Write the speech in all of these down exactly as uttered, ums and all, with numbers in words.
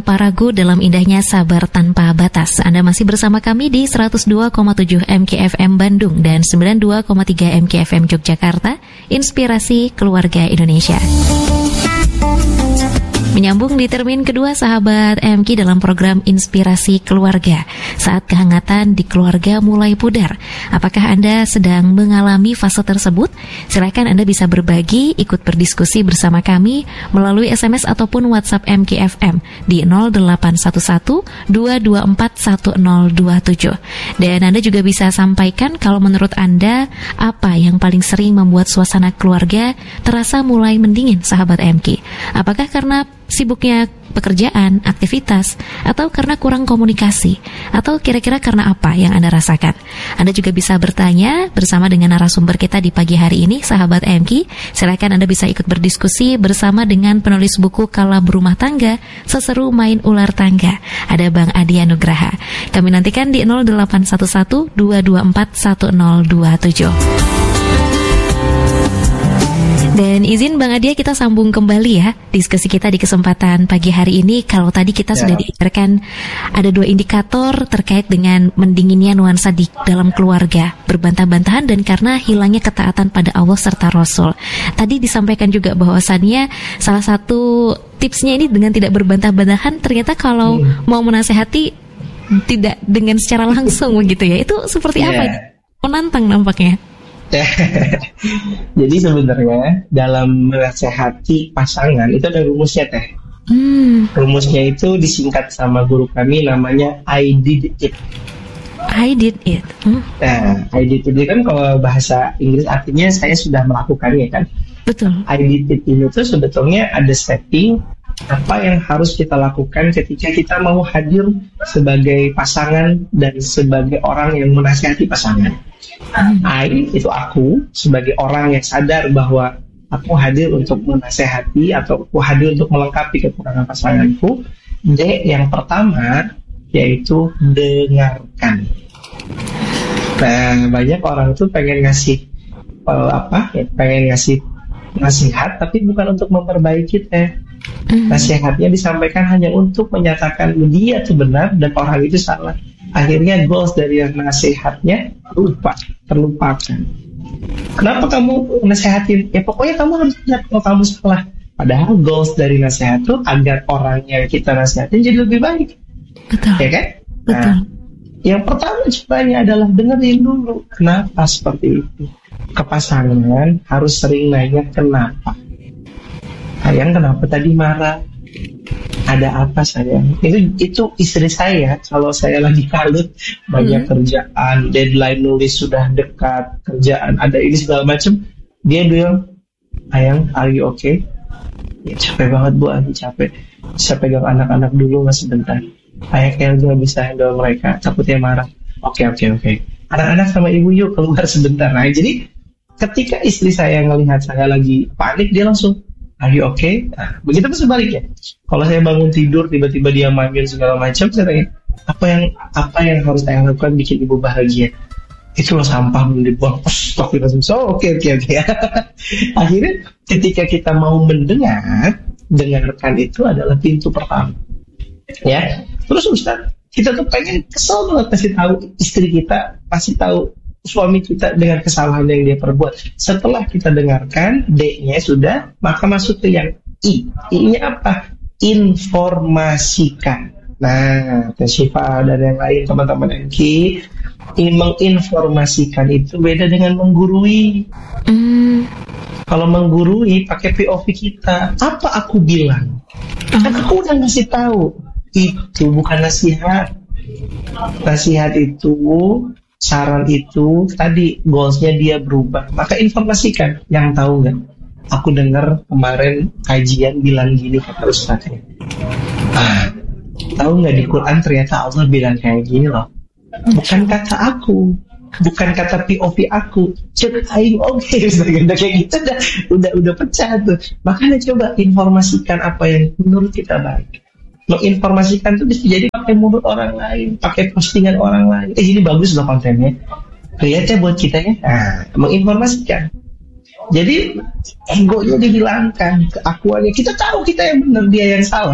tanpa ragu dalam indahnya Sabar Tanpa Batas. Anda masih bersama kami di seratus dua koma tujuh M K F M Bandung dan sembilan puluh dua koma tiga M K F M Yogyakarta, Inspirasi Keluarga Indonesia. Menyambung di termin kedua sahabat M K dalam program Inspirasi Keluarga. Saat kehangatan di keluarga mulai pudar, apakah Anda sedang mengalami fase tersebut? Silakan Anda bisa berbagi, ikut berdiskusi bersama kami melalui S M S ataupun WhatsApp M K F M di nol delapan satu satu dua dua empat satu nol dua tujuh. Dan Anda juga bisa sampaikan kalau menurut Anda apa yang paling sering membuat suasana keluarga terasa mulai mendingin sahabat M K. Apakah karena sibuknya pekerjaan, aktivitas, atau karena kurang komunikasi, atau kira-kira karena apa yang Anda rasakan? Anda juga bisa bertanya bersama dengan narasumber kita di pagi hari ini, sahabat M K. Silakan Anda bisa ikut berdiskusi bersama dengan penulis buku Kala Berumah Tangga, Seseru Main Ular Tangga. Ada Bang Adi Anugraha. Kami nantikan di nol delapan satu satu dua dua empat satu nol dua tujuh. Dan izin Bang Adia kita sambung kembali ya diskusi kita di kesempatan pagi hari ini. Kalau tadi kita ya. sudah diajarkan ada dua indikator terkait dengan mendinginnya nuansa di dalam keluarga, berbantah-bantahan dan karena hilangnya ketaatan pada Allah serta Rasul. Tadi disampaikan juga bahwasannya salah satu tipsnya ini dengan tidak berbantah-bantahan, ternyata kalau hmm. mau menasehati tidak dengan secara langsung begitu ya. Itu seperti yeah. apa? Menantang nampaknya. Jadi sebenarnya dalam menasehati pasangan itu ada rumusnya teh. Hmm. Rumusnya itu disingkat sama guru kami namanya I did it. I did it. Hmm. Nah, I did it kan kalau bahasa Inggris artinya saya sudah melakukannya kan. Betul. I did it ini tuh sebetulnya ada setting apa yang harus kita lakukan ketika kita mau hadir sebagai pasangan dan sebagai orang yang menasihati pasangan. I itu aku sebagai orang yang sadar bahwa aku hadir untuk menasehati atau aku hadir untuk melengkapi kekurangan pasanganku. D yang pertama yaitu dengarkan. Nah, banyak orang tuh pengen ngasih uh, apa? Ya, pengen ngasih nasihat tapi bukan untuk memperbaiki teh. Nasihatnya disampaikan hanya untuk menyatakan dia itu benar dan orang itu salah. Akhirnya goals dari nasihatnya lupa, terlupakan. Kenapa kamu nasehatin? Ya pokoknya kamu harus ingat kalau kamu salah. Padahal goals dari nasihat itu agar orang yang kita nasihatin jadi lebih baik. Betul. Ya kan? Betul. Nah, yang pertama caranya adalah dengerin dulu. Kenapa seperti itu? Kepasangan harus sering nanya kenapa. Sayang kenapa tadi marah? Ada apa sayang? Itu itu istri saya. Kalau saya lagi kalut, banyak hmm. kerjaan, deadline nulis sudah dekat, kerjaan ada ini segala macam, dia bilang, sayang, are you okay? Ya, capek banget bu, aku capek. Saya pegang anak-anak dulu mas sebentar. Ayah kayaknya nggak bisa handle mereka, takutnya marah. Oke oke oke. Anak-anak sama ibu yuk keluar sebentar. Nah jadi ketika istri saya ngelihat saya lagi panik, dia langsung, are you okay? Nah, begitu pun sebaliknya. Kalau saya bangun tidur, tiba-tiba dia manggil segala macam, saya tanya, apa yang apa yang harus saya lakukan bikin ibu bahagia? Itu loh sampah belum dibuang. Oke oke oke oke. Akhirnya ketika kita mau mendengar, dengarkan itu adalah pintu pertama. Ya. Terus Ustaz, kita tuh pengen kesel banget pasti tahu istri kita, pasti tahu suami kita dengan kesalahan yang dia perbuat. Setelah kita dengarkan, D-nya sudah, maka masuk ke yang I. I-nya apa? Informasikan. Nah, Teh Syifa dan yang lain teman-teman M K, menginformasikan itu beda dengan menggurui. Mm. Kalau menggurui pakai P O V kita, apa aku bilang? Kan aku udah ngasih tahu. Itu bukan nasihat. Nasihat itu, saran itu tadi goalsnya dia berubah. Maka informasikan. Yang tahu nggak? Aku dengar kemarin kajian bilang gini kata Ustaznya. Ah, tahu nggak di Quran ternyata Allah bilang kayak gini loh. Bukan kata aku, bukan kata P O V aku. Cek aing oke, udah kayak gitu udah udah udah pecah tuh. Makanya coba informasikan apa yang menurut kita baik. Menginformasikan itu bisa jadi pakai mulut orang lain, pakai postingan orang lain. Eh ini bagus loh kontennya. Lihatnya buat kita ya. Nah, menginformasikan. Jadi egonya dihilangkan, keakuannya. Kita tahu kita yang benar, dia yang salah.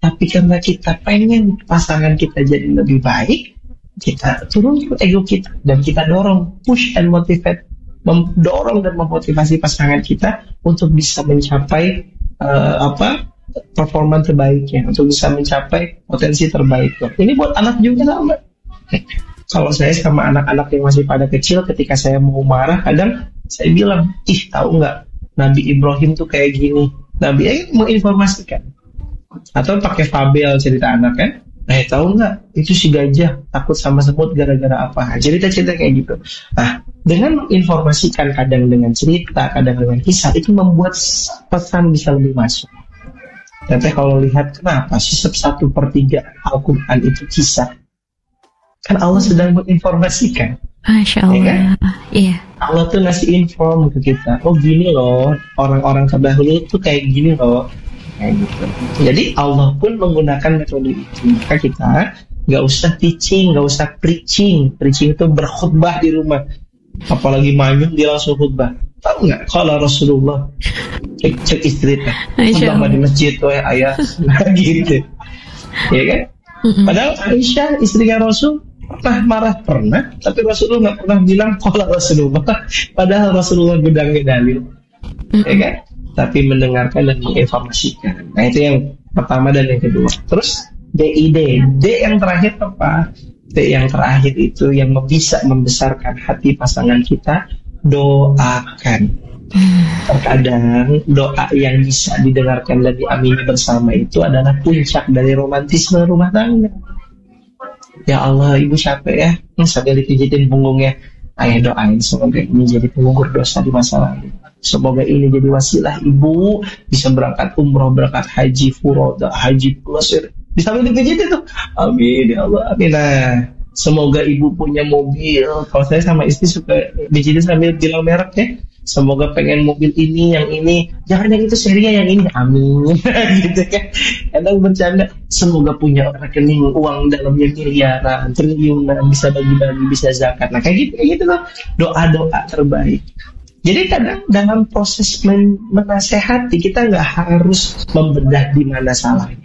Tapi karena kita pengen pasangan kita jadi lebih baik, kita turun ego kita dan kita dorong, push and motivate, mendorong dan memotivasi pasangan kita untuk bisa mencapai uh, apa performa terbaiknya, untuk bisa mencapai potensi terbaiknya. Ini buat anak juga sama. Kalau saya sama anak-anak yang masih pada kecil, ketika saya mau marah, kadang saya bilang, ih tahu nggak, Nabi Ibrahim tuh kayak gini. Nabi Ibrahim menginformasikan. Atau pakai fabel cerita anak kan, eh tahu nggak, itu si gajah takut sama semut gara-gara apa? Cerita-cerita kayak gitu. Nah, dengan menginformasikan kadang dengan cerita, kadang dengan kisah, itu membuat pesan bisa lebih masuk. Tapi kalau lihat kenapa sih satu per tiga Al-Quran itu kisah? Kan Allah sedang menginformasikan. Masya Allah. Ya kan? Iya. Allah tuh ngasih inform ke kita. Oh gini loh, orang-orang terdahulu tuh kayak gini loh. Kayak gitu. Jadi Allah pun menggunakan metode itu. Maka kita nggak usah teaching, nggak usah preaching. Preaching itu berkhutbah di rumah. Apalagi manyun dia langsung khutbah. Tahu nggak? Kalau Rasulullah cek, cek istri kan, khutbah di masjid tuh ya ayah, nah gitu. Ya kan? Padahal Aisyah istrinya Rasul pernah marah pernah, tapi Rasulullah nggak pernah bilang kalau Rasulullah, padahal Rasulullah gudangnya dalil, mm-hmm. ya kan? Tapi mendengarkan dan menginformasikan. Nah itu yang pertama dan yang kedua. Terus D I D, D yang terakhir apa? D yang terakhir itu yang bisa membesarkan hati pasangan kita, doakan. Terkadang doa yang bisa didengarkan dan diamini bersama itu adalah puncak dari romantisme rumah tangga. Ya Allah, ibu capek ya, sambil dipijitin punggungnya. Ayah doain semoga ini jadi penggugur dosa di masa lalu. Semoga ini jadi wasilah ibu bisa berangkat umroh, berangkat haji furoda, haji plus. Sambil dipijitin tuh, amin ya Allah, amin. Nah, semoga ibu punya mobil. Kalau saya sama istri suka pijitin sambil bilang merek ya. Semoga pengen mobil ini, yang ini, jangan yang itu serinya, yang ini, amin. Gitu kan. Kadang bercanda, semoga punya rekening uang dalamnya miliaran, triliunan, bisa bagi-bagi, bisa zakat. Nah kayak gitu, kayak gitu loh, doa-doa terbaik. Jadi kadang dalam proses men- menasehati kita nggak harus membedah di mana salahnya.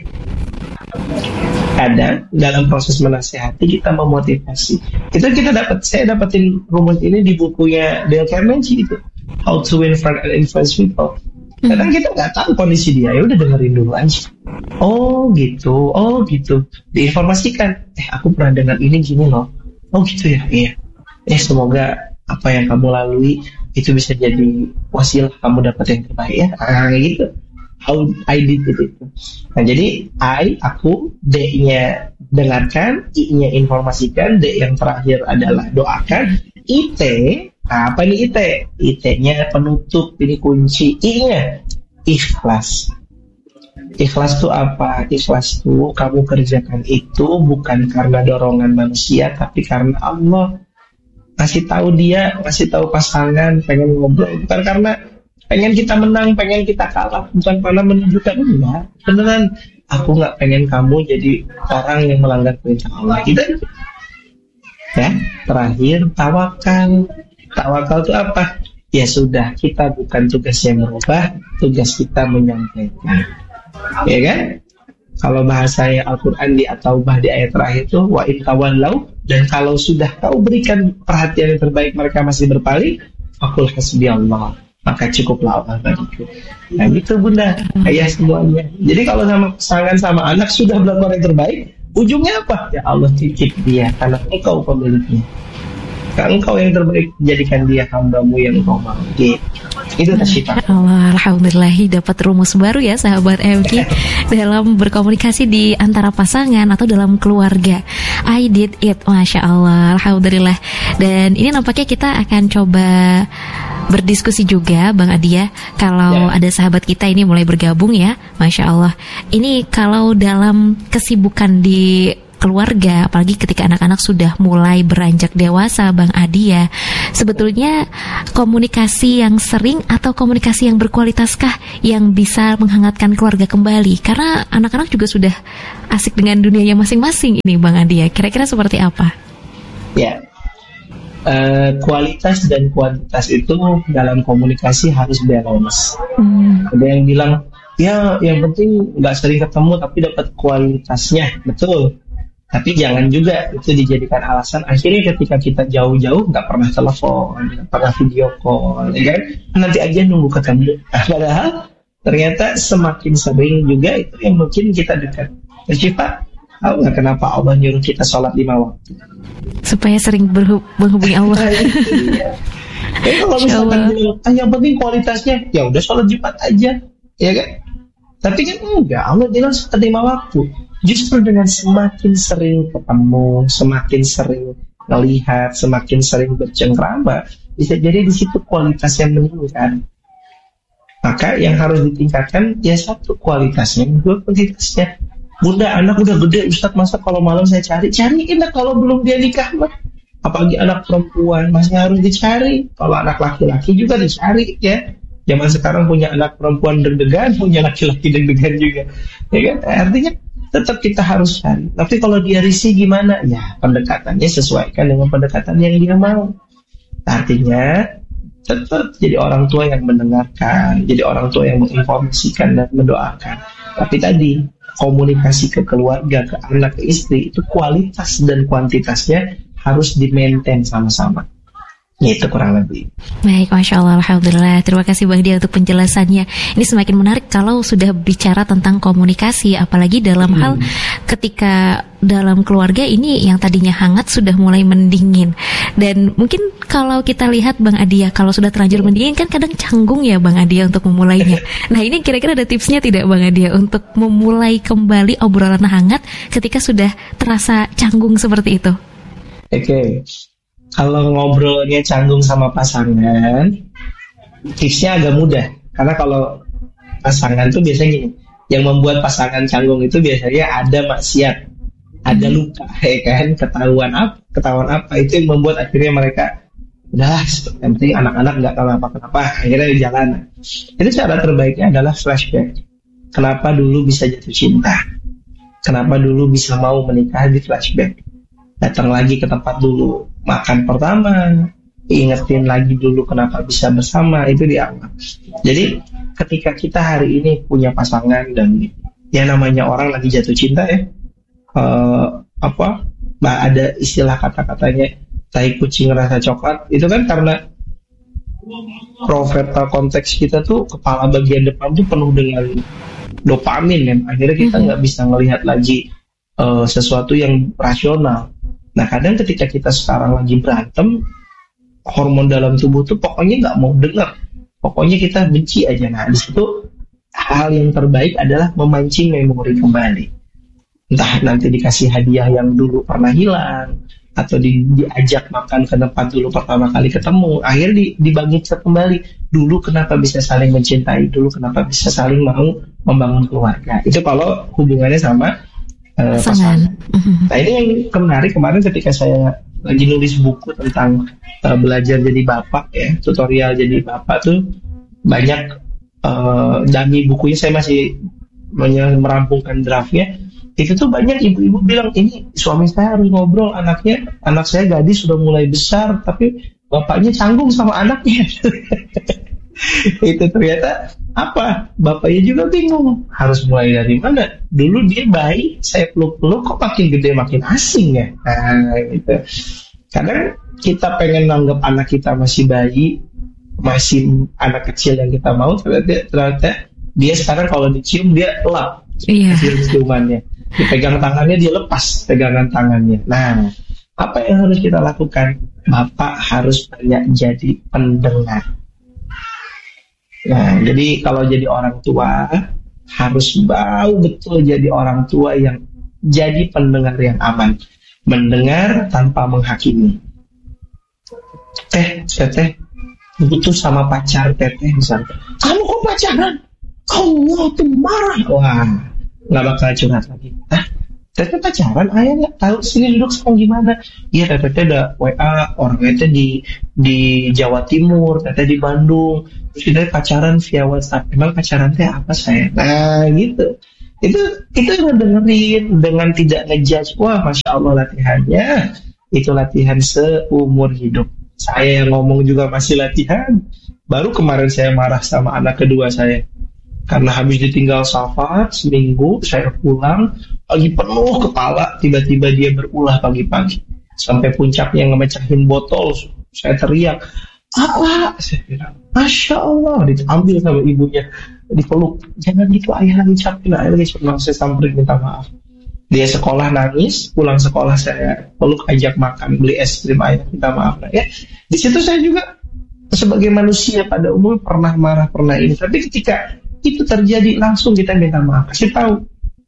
Kadang dalam proses menasehati kita memotivasi. Itu kita dapat, saya dapetin rumus ini di bukunya Dale Carnegie itu, How to Win Friends and Influence People. Kadang kita nggak tahu kondisi dia, ya udah dengerin dulu aja. Oh gitu, oh gitu. Diinformasikan, eh aku pernah dengar ini gini loh. Oh gitu ya, iya. Eh semoga apa yang kamu lalui itu bisa jadi wasilah kamu dapat yang terbaik ya. Ah gitu. How I did it itu. Nah jadi I, aku, D-nya dengarkan, I-nya informasikan, D yang terakhir adalah doakan, I T, nah, apa nih I T? I T-nya penutup, ini kunci, I-nya ikhlas. Ikhlas itu apa? Ikhlas itu kamu kerjakan itu bukan karena dorongan manusia, tapi karena Allah. Ngasih tahu dia, ngasih tahu pasangan, pengen ngobrol, bukan karena pengen kita menang, pengen kita kalah, bukan karena menunjukkan enggak. Beneran, aku nggak pengen kamu jadi orang yang melanggar perintah Allah. Kita, ya. Terakhir, tawakal. Tawakal itu apa? Ya sudah, kita bukan tugas yang merubah, tugas kita menyampaikan. Ya kan? Kalau bahasanya Al-Quran di At-Taubah di ayat terakhir itu wa in tawallau, dan kalau sudah kau berikan perhatian yang terbaik mereka masih berpaling, faqul hasbiyallah, maka cukuplah Allah bagiku. Nah gitu bunda, ayah semuanya. Jadi kalau sama pasangan sama anak sudah melakukan yang terbaik, ujungnya apa? Ya Allah titip dia karena engkau pemiliknya. Karena engkau yang terbaik, jadikan dia hambamu yang engkau mau. Gitu. Itu tasyifa. Allah, alhamdulillah dapat rumus baru ya sahabat M K dalam berkomunikasi di antara pasangan atau dalam keluarga. I did it, masya Allah, alhamdulillah. Dan ini nampaknya kita akan coba berdiskusi juga Bang Adia. Kalau ya. Ada sahabat kita ini mulai bergabung ya, masya Allah. Ini kalau dalam kesibukan di keluarga, apalagi ketika anak-anak sudah mulai beranjak dewasa, Bang Adia, sebetulnya komunikasi yang sering atau komunikasi yang berkualitaskah yang bisa menghangatkan keluarga kembali? Karena anak-anak juga sudah asik dengan dunianya masing-masing ini, Bang Adia. Kira-kira seperti apa? Ya, uh, kualitas dan kuantitas itu dalam komunikasi harus balance. Hmm. Ada yang bilang Ya, yang penting nggak sering ketemu tapi dapat kualitasnya, betul. Tapi jangan juga itu dijadikan alasan. Akhirnya ketika kita jauh-jauh nggak pernah telepon, nggak pernah video call, ya kan? Nanti aja nunggu ketemu. Nah, padahal ternyata semakin sering juga itu yang mungkin kita dekat. Jadi Pak, tahu nggak kenapa Allah nyuruh kita sholat lima waktu? Supaya sering berhub- menghubungi Allah. Ya, kalau misalkan ah, yang penting kualitasnya, ya udah sholat Jumat aja, ya kan? Tapi kan enggak, Allah bilang sholat lima waktu. Justru dengan semakin sering ketemu, semakin sering melihat, semakin sering bercengkrama, bisa jadi di situ kualitasnya meningkat. Maka yang harus ditingkatkan ya satu kualitasnya, dua kuantitasnya. Bunda, anak udah gede, Ustadz, masa kalau malam saya cari? Cariin lah kalau belum dia nikah mah. Apalagi anak perempuan masih harus dicari. Kalau anak laki-laki juga dicari ya. Zaman sekarang punya anak perempuan deg-degan, punya laki-laki deg-degan juga. Ya kan? Artinya tetap kita harus cari. Tapi kalau dia risih gimana? Ya pendekatannya sesuaikan dengan pendekatan yang dia mau. Artinya tetap jadi orang tua yang mendengarkan, jadi orang tua yang menginformasikan dan mendoakan. Tapi tadi komunikasi ke keluarga, ke anak, ke istri itu kualitas dan kuantitasnya harus di-maintain sama-sama. Itu kurang lebih. Baik, Masya Allah, Alhamdulillah. Terima kasih Bang Dia untuk penjelasannya. Ini semakin menarik kalau sudah bicara tentang komunikasi, apalagi dalam hmm. hal ketika dalam keluarga ini yang tadinya hangat sudah mulai mendingin. Dan mungkin kalau kita lihat Bang Adia, kalau sudah terlanjur mendingin kan kadang canggung ya Bang Adia untuk memulainya. Nah ini kira-kira ada tipsnya tidak Bang Adia untuk memulai kembali obrolan hangat ketika sudah terasa canggung seperti itu? Oke, okay. Kalau ngobrolnya canggung sama pasangan, tipsnya agak mudah. Karena kalau pasangan tuh biasanya gini, yang membuat pasangan canggung itu biasanya ada maksiat, ada luka, ya kan, ketahuan apa, ketahuan apa itu yang membuat akhirnya mereka udah, yang penting anak-anak nggak tahu apa-apa, akhirnya jalan. Itu cara terbaiknya adalah flashback. Kenapa dulu bisa jatuh cinta? Kenapa dulu bisa mau menikah? Di flashback. Datang lagi ke tempat dulu makan pertama, ingetin lagi dulu kenapa bisa bersama, itu di awal. Jadi ketika kita hari ini punya pasangan dan ya namanya orang lagi jatuh cinta ya, uh, apa, bah ada istilah kata-katanya tai kucing rasa coklat, itu kan karena prefrontal konteks kita tuh kepala bagian depan tuh penuh dengan dopamin kan, akhirnya kita nggak bisa melihat lagi uh, sesuatu yang rasional. Nah kadang ketika kita sekarang lagi berantem, hormon dalam tubuh tuh pokoknya nggak mau dengar, pokoknya kita benci aja. Nah di situ hal yang terbaik adalah memancing memori kembali. Entah nanti dikasih hadiah yang dulu pernah hilang, atau di, diajak makan ke tempat dulu pertama kali ketemu, akhirnya di, dibangkitkan kembali. Dulu kenapa bisa saling mencintai, dulu kenapa bisa saling mau membangun keluarga. Itu kalau hubungannya sama Uh, pasangan. Nah ini yang menarik kemarin ketika saya lagi nulis buku tentang uh, belajar jadi bapak ya, tutorial jadi bapak tuh banyak uh, dari bukunya saya masih merampungkan draftnya. Itu tuh banyak ibu-ibu bilang ini suami saya harus ngobrol, anaknya anak saya gadis sudah mulai besar tapi bapaknya canggung sama anaknya. Itu ternyata apa? Bapaknya juga bingung harus mulai dari mana. Dulu dia bayi, saya peluk-peluk, kok makin gede makin asing ya. Nah, gitu. Kadang kita pengen nanggap anak kita masih bayi, masih anak kecil yang kita mau, ternyata, ternyata dia sekarang kalau dicium dia lap, iya. hasil ciumannya. Dipegang tangannya dia lepas pegangan tangannya. Nah, apa yang harus kita lakukan? Bapak harus banyak jadi pendengar. Nah, jadi kalau jadi orang tua harus bau betul jadi orang tua yang jadi pendengar yang aman, mendengar tanpa menghakimi. Teh, teteh butuh sama pacar teteh misalnya. Kamu kok pacaran? Kamu tuh marah. Wah, nggak bakal curhat lagi. Hah? Teteh pacaran? Ayah nggak tahu sini duduk sekarang gimana? Iya, teteh ada W A, orang teteh di di Jawa Timur, teteh di Bandung. Terus kita pacaran via WhatsApp. Emang pacaran teh apa saya? Nah, gitu. Itu itu ngedengerin dengan tidak ngejudge. Wah, masya Allah latihannya. Itu latihan seumur hidup. Saya yang ngomong juga masih latihan. Baru kemarin saya marah sama anak kedua saya. Karena habis ditinggal Safar seminggu, saya pulang lagi penuh kepala, tiba-tiba dia berulah pagi-pagi sampai puncaknya ngemecahin botol. Saya teriak, apa? Saya bilang, Masya Allah, diambil sama ibunya, dipeluk. Jangan gitu, ayah lagi capek, ayah lagi capek. Saya samperin minta maaf. Dia sekolah nangis, pulang sekolah saya peluk, ajak makan, beli es krim, ayah minta maaf. Nah, ya, di situ saya juga sebagai manusia pada umum pernah marah, pernah ini. Tapi ketika itu terjadi langsung kita minta maaf, kasih tahu,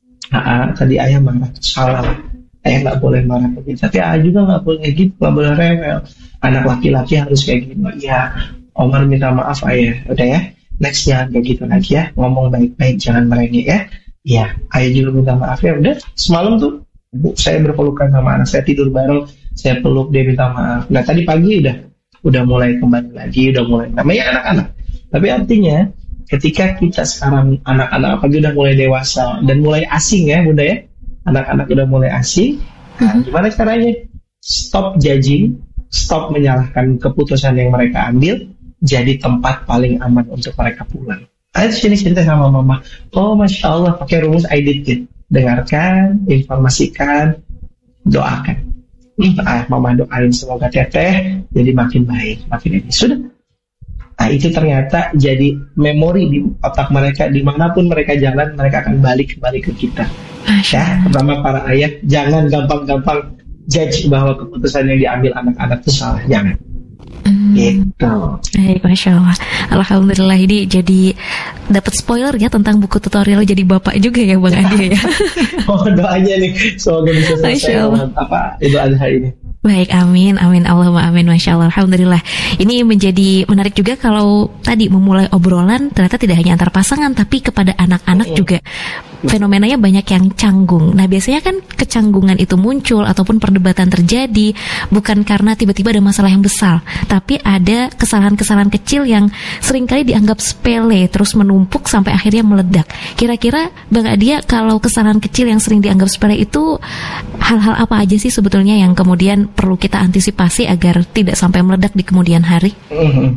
ah, tadi ayah marah, salah, ayah nggak boleh marah begitu. Tapi ayah juga nggak boleh gitu, nggak boleh rewel. Anak laki-laki harus kayak gini. Ya, Omar minta maaf ayah. Udah ya, next jangan kayak gitu lagi ya. Ngomong baik-baik, jangan merengek ya. Ya, ayah juga minta maaf ya. Udah, semalam tuh bu, saya berpelukan sama anak saya, tidur bareng, saya peluk, dia minta maaf. Nah tadi pagi udah udah mulai kembali lagi, udah mulai namanya anak-anak. Tapi artinya ketika kita sekarang anak-anak apalagi udah mulai dewasa dan mulai asing ya bunda ya, anak-anak udah mulai asing. Nah, gimana caranya? Stop judging, stop menyalahkan keputusan yang mereka ambil, jadi tempat paling aman untuk mereka pulang. Ayo sini cerita sama mama. Oh Masya Allah, pakai rumus I did it. Dengarkan, informasikan, doakan. Hmm, ah, mama doain semoga teteh jadi makin baik, makin ini. Sudah. Nah itu ternyata jadi memori di otak mereka, dimanapun mereka jalan, mereka akan balik kembali ke kita. Ya, pertama para ayah, jangan gampang-gampang judge bahwa keputusan yang diambil anak-anak itu salah, jangan. Hmm. Gitu. Baik, Masya Allah. Alhamdulillah ini jadi dapat spoiler ya tentang buku tutorial jadi bapak juga ya Bang Adi ya. Oh doanya nih, semoga bisa selesai apa Idul Adha ini. Baik, amin, amin, Allahumma amin, Masya Allah, Alhamdulillah. Ini menjadi menarik juga kalau tadi memulai obrolan ternyata tidak hanya antar pasangan, tapi kepada anak-anak mm-hmm. juga. Fenomenanya banyak yang canggung. Nah biasanya kan kecanggungan itu muncul ataupun perdebatan terjadi bukan karena tiba-tiba ada masalah yang besar, tapi ada kesalahan-kesalahan kecil yang seringkali dianggap sepele terus menumpuk sampai akhirnya meledak. Kira-kira Bang Adia, kalau kesalahan kecil yang sering dianggap sepele itu hal-hal apa aja sih sebetulnya yang kemudian perlu kita antisipasi agar tidak sampai meledak di kemudian hari? Mm-hmm.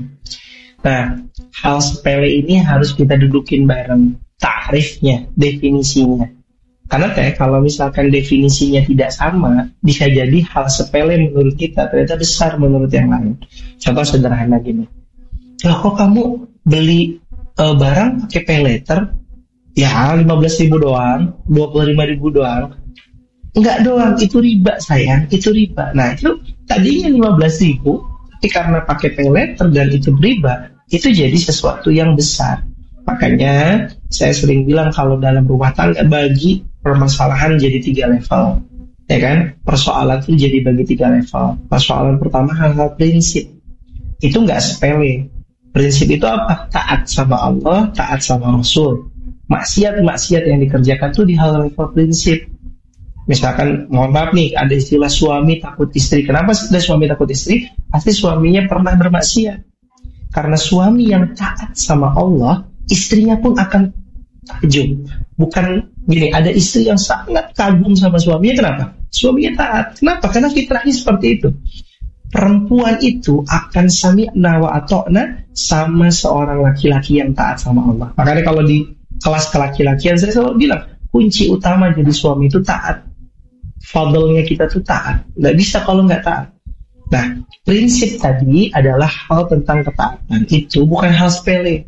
Nah, hal sepele ini harus kita dudukin bareng. Takrifnya, definisinya. Karena teh kalau misalkan definisinya tidak sama, bisa jadi hal sepele menurut kita ternyata besar menurut yang lain. Contoh sederhana gini, ya kok kamu beli uh, barang pakai pay later, ya lima belas ribu doang, dua puluh lima ribu doang. Enggak doang, itu riba sayang, itu riba. Nah itu tadinya lima belas ribu, tapi karena pakai pay later dan itu riba, itu jadi sesuatu yang besar. Makanya saya sering bilang kalau dalam rumah tangga bagi permasalahan jadi tiga level, ya kan? Persoalan itu jadi bagi tiga level. Persoalan pertama hal-hal prinsip, itu nggak sepele. Prinsip itu apa? Taat sama Allah, taat sama Rasul. Maksiat-maksiat yang dikerjakan tuh di hal level prinsip. Misalkan, mohon maaf nih, ada istilah suami takut istri. Kenapa ada suami takut istri? Pasti suaminya pernah bermaksiat. Karena suami yang taat sama Allah, istrinya pun akan takjub. Bukan gini, ada istri yang sangat kagum sama suaminya. Kenapa? Suaminya taat. Kenapa? Karena fitrahnya seperti itu. Perempuan itu akan sami'na wa ata'na sama seorang laki-laki yang taat sama Allah. Makanya kalau di kelas kelaki-lakian saya selalu bilang, kunci utama jadi suami itu taat. Fadlnya kita tuh taat. Nggak bisa kalau nggak taat. Nah, prinsip tadi adalah hal tentang ketaatan. Itu bukan hal sepele.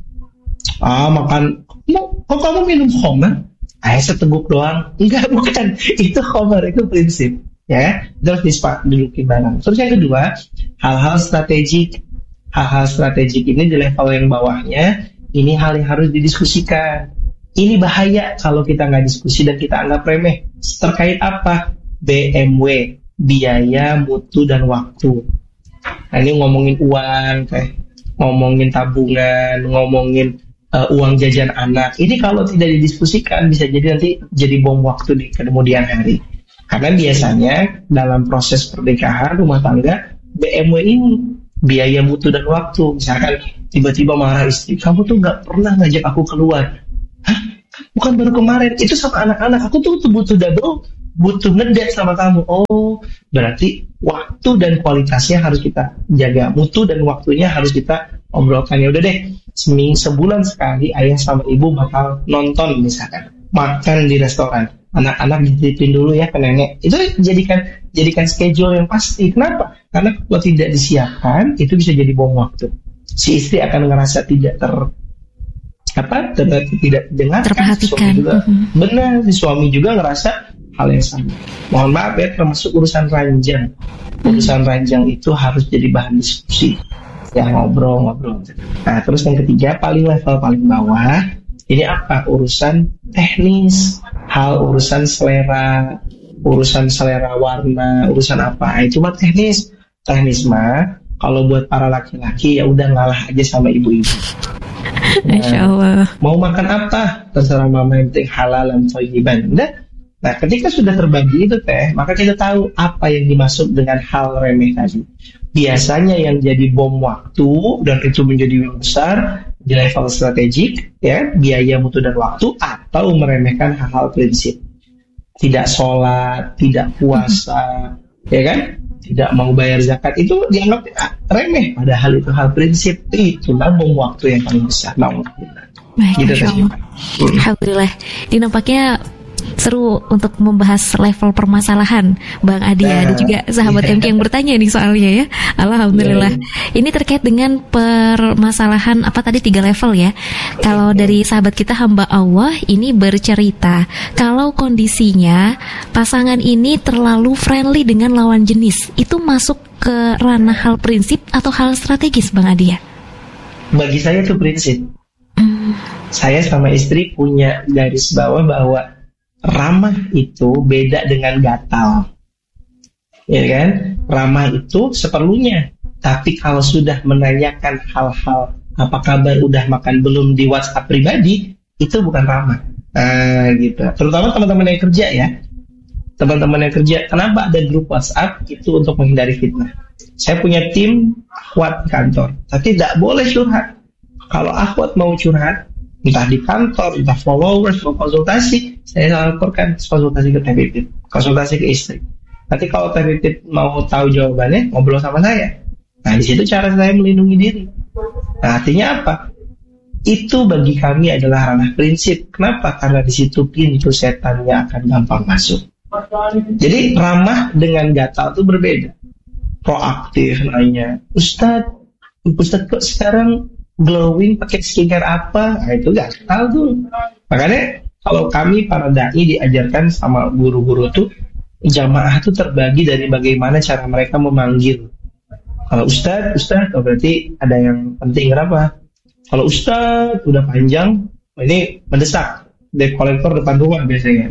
Ah, makan, kok kamu minum khamar? Ah, seteguk doang. Enggak, bukan. Itu khamar, itu prinsip. Ya, terus didudukin barang. Terus yang kedua, hal-hal strategik. Hal-hal strategik ini di level yang bawahnya, ini hal yang harus didiskusikan. Ini bahaya kalau kita nggak diskusi dan kita anggap remeh. Terkait apa? B M W, biaya, mutu, dan waktu. Nah, ini ngomongin uang, kayak ngomongin tabungan, ngomongin Uh, uang jajan anak. Ini kalau tidak didiskusikan bisa jadi nanti jadi bom waktu di kemudian hari. Karena biasanya dalam proses pernikahan rumah tangga B M W ini biaya mutu dan waktu. Misalkan tiba-tiba marah istri, kamu tuh nggak pernah ngajak aku keluar. Hah? Bukan baru kemarin, itu sama anak-anak. Aku tuh butuh double butuh ngedate sama kamu. Oh, berarti waktu dan kualitasnya harus kita jaga. Mutu dan waktunya harus kita obrolkan. Ya udah deh, seminggu sebulan sekali ayah sama ibu bakal nonton misalkan, makan di restoran. Anak-anak dititipin dulu ya ke nenek. Itu jadikan jadikan schedule yang pasti. Kenapa? Karena kalau tidak disiapkan, itu bisa jadi bom waktu. Si istri akan ngerasa tidak ter apa tidak tidak dengar, terperhatikan. Juga, mm-hmm. Benar, si suami juga ngerasa hal yang sama. Mohon maaf ya, termasuk urusan ranjang. Urusan mm-hmm. ranjang itu harus jadi bahan diskusi, ya ngobrol-ngobrol. Nah, terus yang ketiga, paling level paling bawah, ini apa? Urusan teknis, hal urusan selera, urusan selera warna, urusan apa? Itu mah teknis. Teknis mah kalau buat para laki-laki ya udah ngalah aja sama ibu-ibu. Nah, Masya Allah. Mau makan apa? Terserah mama, yang penting halal dan thayyiban. Udah. Nah, ketika sudah terbagi itu teh, maka kita tahu apa yang dimaksud dengan hal remeh tadi. Biasanya yang jadi bom waktu dan itu menjadi yang besar di level strategik, ya, biaya, mutu dan waktu, atau meremehkan hal-hal prinsip. Tidak sholat, tidak puasa, ya kan? Tidak mau bayar zakat, itu dianggap remeh, padahal itu hal prinsip. Itulah bom waktu yang paling besar. Nah, gitu saja. Alhamdulillah. Ini nampaknya seru untuk membahas level permasalahan, Bang Adi. Nah, ada juga sahabat yeah. M K yang bertanya nih soalnya ya. Alhamdulillah. Yeah. Ini terkait dengan permasalahan apa tadi tiga level ya. Kalau dari sahabat kita hamba Allah ini bercerita kalau kondisinya pasangan ini terlalu friendly dengan lawan jenis, itu masuk ke ranah hal prinsip atau hal strategis, Bang Adi ya? Bagi saya itu prinsip. Mm. Saya sama istri punya garis bawah bahwa ramah itu beda dengan gatal, ya kan? Ramah itu seperlunya, tapi kalau sudah menanyakan hal-hal apa kabar, udah makan belum di WhatsApp pribadi, itu bukan ramah. Nah, gitu. Terutama teman-teman yang kerja ya, teman-teman yang kerja. Kenapa ada grup WhatsApp? Itu untuk menghindari fitnah. Saya punya tim akhwat kantor, tapi tidak boleh curhat. Kalau akhwat mau curhat, entah di kantor, entah followers, mau konsultasi, saya laporkan konsultasi ke T V P, konsultasi ke istri. Nanti kalau T V P mau tahu jawabannya, ngobrol sama saya. Nah, di situ cara saya melindungi diri. Nah, artinya apa? Itu bagi kami adalah ranah prinsip. Kenapa? Karena di situ pintu setannya akan gampang masuk. Jadi ramah dengan gatal itu berbeda. Proaktif nanya, Ustadz, Ustadz kok sekarang glowing pakai skincare apa? Nah, itu gatal tuh. Makanya kalau kami para dai diajarkan sama guru-guru tuh, jamaah tuh terbagi dari bagaimana cara mereka memanggil. Kalau Ustadz, Ustadz, oh berarti ada yang penting. Kenapa? Kalau Ustadz udah panjang, ini mendesak. Debt collector depan rumah biasanya.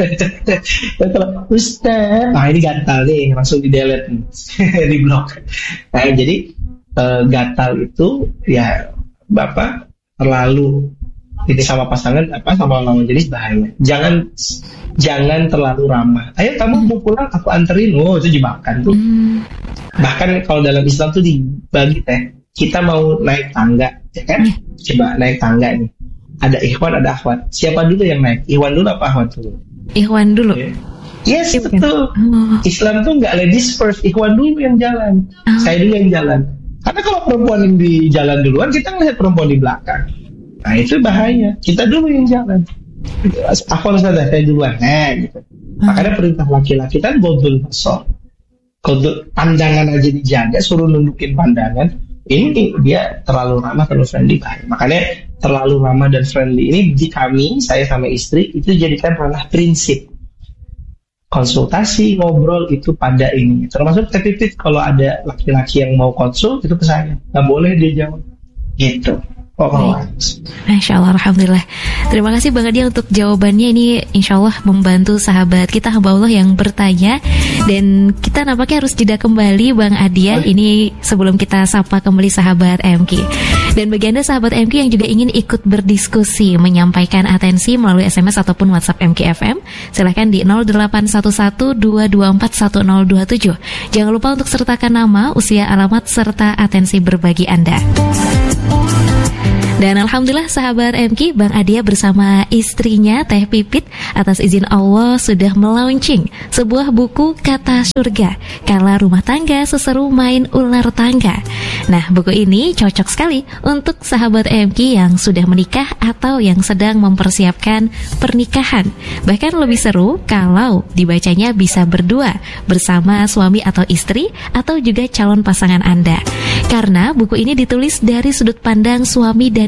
Kalau Ustadz, nah ini gatal nih, langsung di delete, di blok. Nah, jadi uh, gatal itu ya Bapak terlalu ini sama pasangan apa sama lawan jenis bahaya. Jangan jangan terlalu ramah. Ayo kamu mau pulang, aku anterin. Oh, itu jebakan tuh. Hmm. Bahkan kalau dalam Islam tuh dibagi teh. Kita mau naik tangga, ya kan? Coba naik tangga nih. Ada ikhwan, ada akhwat. Siapa dulu yang naik? Ikhwan dulu apa akhwat dulu? Ikhwan dulu. Okay. Yes, Ikhwan. Betul. Oh. Islam tuh nggak ladies first. Ikhwan dulu yang jalan. Oh. Saya dulu yang jalan. Karena kalau perempuan yang di jalan duluan, kita ngeliat perempuan di belakang. Nah, itu bahaya. Kita dulu yang jalan. Akhwat saja, saya duluan. Nah, gitu. Oh. Makanya perintah laki-laki kan godul basor. Godul pandangan aja dijaga, suruh nundukin pandangan. Ini dia terlalu ramah, terlalu friendly. Makanya terlalu ramah dan friendly ini di kami, saya sama istri, itu jadikan ranah prinsip. Konsultasi, ngobrol itu pada ini. Termasuk titik-titik kalau ada laki-laki yang mau konsul, itu ke saya. Nggak boleh dia jawab. Gitu. Oh, Masya Allah, Alhamdulillah. Terima kasih Bang Adi untuk jawabannya. Ini insya Allah membantu sahabat kita hamba Allah yang bertanya. Dan kita nampaknya harus jeda kembali Bang Adi ya. Ini sebelum kita sapa kembali sahabat M K. Dan bagi Anda sahabat M K yang juga ingin ikut berdiskusi, menyampaikan atensi melalui S M S ataupun WhatsApp M K F M, silahkan di nol delapan satu satu dua dua empat satu nol dua tujuh. Jangan lupa untuk sertakan nama, usia, alamat, serta atensi berbagi Anda. Dan alhamdulillah sahabat M K, Bang Adia bersama istrinya Teh Pipit atas izin Allah sudah melaunching sebuah buku Kata Surga, Kala Rumah Tangga Seseru Main Ular Tangga. Nah, buku ini cocok sekali untuk sahabat M K yang sudah menikah atau yang sedang mempersiapkan pernikahan. Bahkan lebih seru kalau dibacanya bisa berdua bersama suami atau istri atau juga calon pasangan Anda. Karena buku ini ditulis dari sudut pandang suami dan